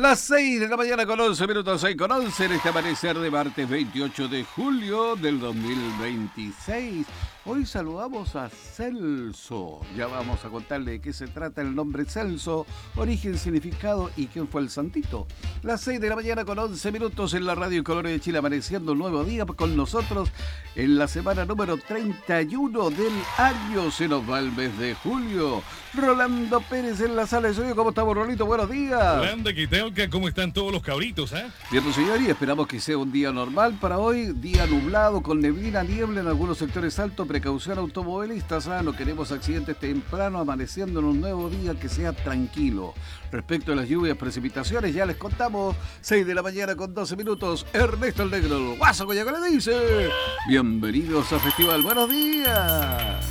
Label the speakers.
Speaker 1: Las 6 de la mañana con 11 minutos, 6 con 11 en este amanecer de martes 28 de julio del 2026. Hoy saludamos a Celso. Ya vamos a contarle de qué se trata el nombre Celso, origen, significado y quién fue el santito. Las 6 de la mañana con 11 minutos en la radio y Colores de Chile, amaneciendo un nuevo día con nosotros en la semana número 31 del año. Se nos va el mes de julio. Rolando Pérez en la sala de sonido. ¿Cómo estamos, Rolito? Buenos días.
Speaker 2: Rolando, Quitelca, ¿cómo están todos los cabritos,
Speaker 1: Bien, pues, señor, y esperamos que sea un día normal para hoy. Día nublado, con neblina, niebla en algunos sectores altos. Precaución automovilistas, no queremos accidentes temprano, amaneciendo en un nuevo día que sea tranquilo. Respecto a las lluvias, precipitaciones, ya les contamos. 6 de la mañana con 12 minutos. Ernesto el Negro, el Guaso Coyaco le dice: bienvenidos a Festival. Buenos días.